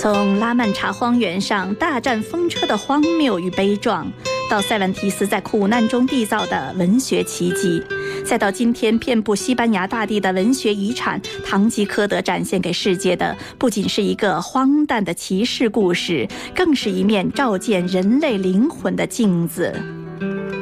从拉曼查荒原上大战风车的荒谬与悲壮，到塞万提斯在苦难中缔造的文学奇迹，再到今天遍布西班牙大地的文学遗产——堂吉诃德展现给世界的，不仅是一个荒诞的骑士故事，更是一面照见人类灵魂的镜子。